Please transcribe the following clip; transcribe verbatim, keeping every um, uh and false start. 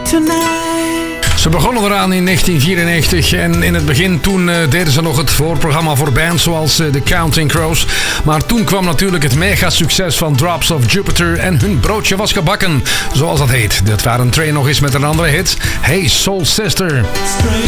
Ze begonnen eraan in negentien vierennegentig en in het begin toen uh, deden ze nog het voorprogramma voor bands zoals uh, The Counting Crows. Maar toen kwam natuurlijk het mega succes van Drops of Jupiter en hun broodje was gebakken, zoals dat heet. Dat waren Train nog eens met een andere hit, Hey Soul Sister.